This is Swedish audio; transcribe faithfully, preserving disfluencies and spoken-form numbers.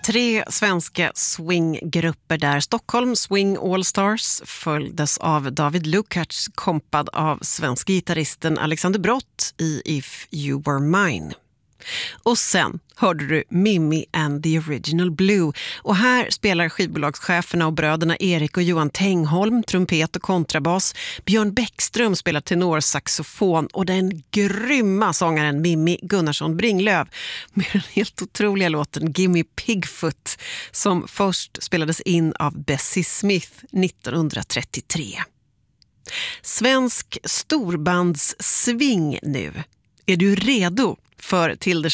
Tre svenska swinggrupper där. Stockholm Swing All Stars följdes av David Lukács, kompad av svenska gitarristen Alexander Brott i If You Were Mine. Och sen hörde du Mimi and the Original Blue. Och här spelar skivbolagscheferna och bröderna Erik och Johan Tengholm trumpet och kontrabas. Björn Bäckström spelar tenorsaxofon och den grymma sångaren Mimmi Gunnarsson Bringlöv med den helt otroliga låten Gimme Pigfoot som först spelades in av Bessie Smith nittonhundratrettiotre. Svensk storbandssving nu. Är du redo för Tilde